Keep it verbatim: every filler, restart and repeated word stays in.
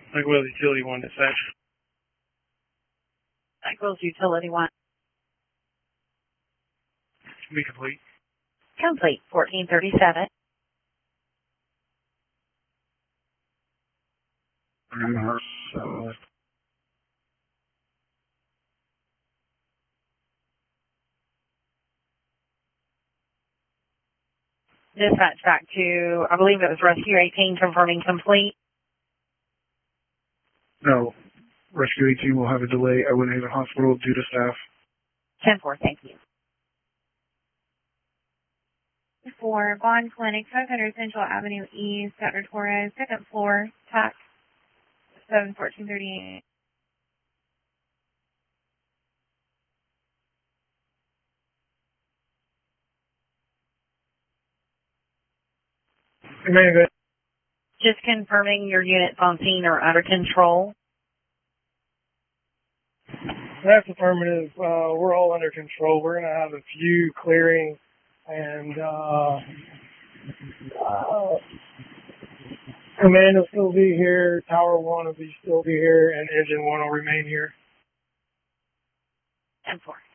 Like Will's Utility one, dispatch. Like Will's Utility one. Be complete. Complete, fourteen thirty-seven. So, Dispatch back to, I believe it was Rescue eighteen, confirming complete. no. Rescue eighteen will have a delay at Winhaven Hospital due to staff. ten four, thank you. For Bond Clinic, five hundred Central Avenue East, Doctor Torres, second floor, tax seven fourteen thirty-eight. Amanda. Just confirming your units on scene are under control. That's affirmative. Uh, we're all under control. We're going to have a few clearing, and uh, uh, command will still be here. Tower one will be still be here, and engine one will remain here. ten four.